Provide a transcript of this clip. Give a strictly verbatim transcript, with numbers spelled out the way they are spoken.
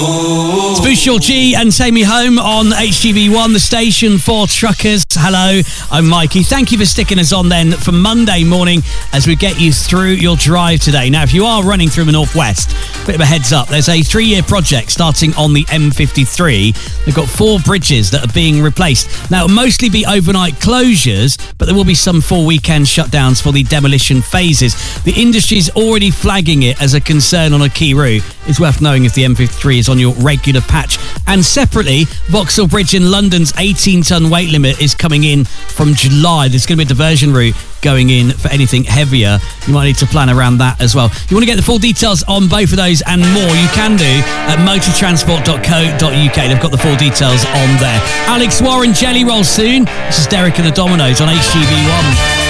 It's Bushel G and Take Me Home on H G V one, the station for truckers. Hello, I'm Mikey. Thank you for sticking us on then for Monday morning as we get you through your drive today. Now, if you are running through the Northwest, bit of a heads up, there's a three-year project starting on the M fifty-three. They've got four bridges that are being replaced. Now, it'll mostly be overnight closures, but there will be some full weekend shutdowns for the demolition phases. The industry's already flagging it as a concern on a key route. It's worth knowing if the M fifty-three is on your regular patch. And separately, Vauxhall Bridge in London's eighteen-ton weight limit is coming in from July. There's going to be a diversion route going in for anything heavier. You might need to plan around that as well. You want to get the full details on both of those and more, you can do at motortransport dot co dot uk. They've got the full details on there. Alex Warren, Jelly Roll soon. This is Derek and the Dominoes on H G V one.